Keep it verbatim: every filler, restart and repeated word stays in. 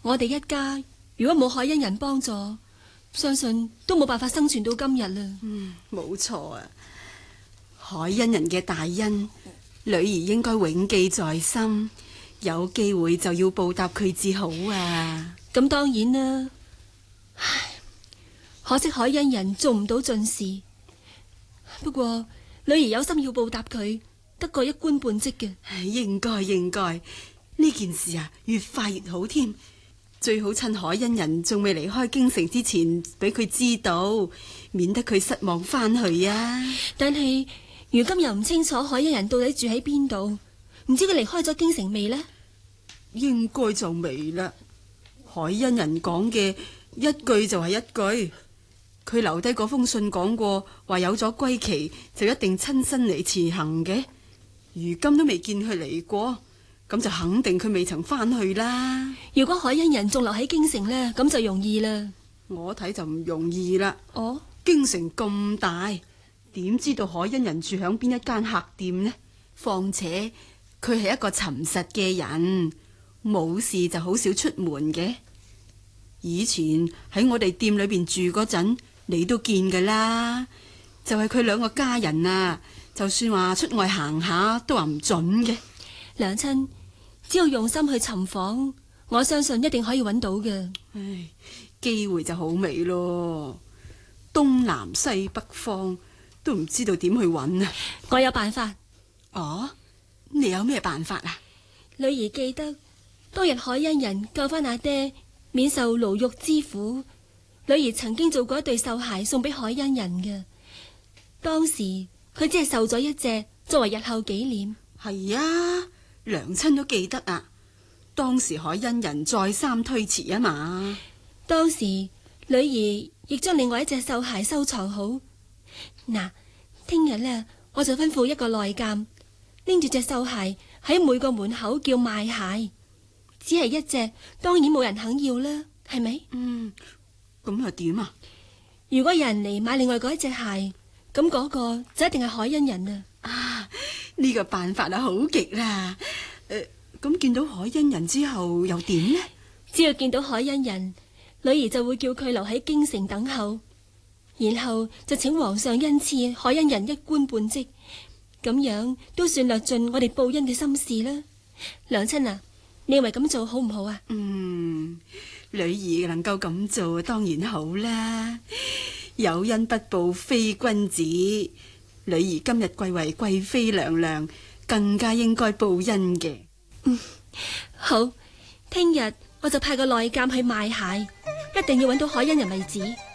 我哋一家如果冇海恩人幫助，相信都冇辦法生存到今日啦。 嗯，冇錯啊！海恩人嘅大恩，女兒應該永記在心，有機會就要報答佢至好啊！ 咁當然啦，唉，可惜海恩人做唔到盡事。不過女兒有心要報答佢，得個一官半職嘅。 應該應該，呢件事啊，越快越好添。最好趁海恩人仲未離開京城之前，俾佢知道，免得佢失望翻去啊！ 但係如今又唔清楚海恩人到底住喺邊度，唔知佢離開咗京城未呢？ 應該就未啦。海恩人講嘅一句就係一句，佢留低嗰封信講過，話有咗歸期就一定親身嚟辭行嘅。如今都未見佢嚟過，咁就肯定佢未曾翻去啦。 如果海恩人仲留喺京城呢，咁就容易啦。 我睇就唔容易啦。 哦， 京城咁大，點知道海恩人住響邊一間客店呢？況且佢係一個沉實嘅人，冇事就好少出門嘅。以前喺我哋店裏邊住嗰陣，你都見噶啦。就係佢兩個家人啊，就算話出外行下都話唔準嘅。 娘親，只要用心去尋訪，我相信一定可以揾到嘅。 唉，機會就好微咯，東南西北方都唔知道點去揾啊！ 我有辦法。 哦，你有咩辦法啊？ 女兒記得當日海恩人救翻阿爹，免受牢獄之苦，女兒曾經做過一對繡鞋送俾海恩人嘅。當時佢只係繡咗一隻作為日後紀念。 係啊，娘親都記得啊。當時海恩人再三推辭啊嘛。 當時女兒亦將另外一隻繡鞋收藏好。嗱，聽日呢，我就吩咐一個內監拎住隻繡鞋喺每個門口叫賣鞋。只係一隻，當然冇人肯要啦，係咪？ 嗯，咁又點啊？ 如果有人嚟買另外嗰一隻鞋，咁嗰個就一定係海恩人啊！ 啊，呢個辦法啊好極啦。誒，咁見到海恩人之後又點呢？ 只要見到海恩人，女兒就會叫佢留喺京城等候，然後就請皇上恩賜海恩人一官半職，咁樣都算略盡我哋報恩嘅心事啦。娘親啊，你認為咁做好唔好啊？ 嗯，女兒能夠咁做當然好啦。有恩不報非君子，女兒今日貴為貴妃娘娘，更加應該報恩嘅。 嗯，好，聽日我就派個內監去賣鞋，一定要揾到海恩人為止。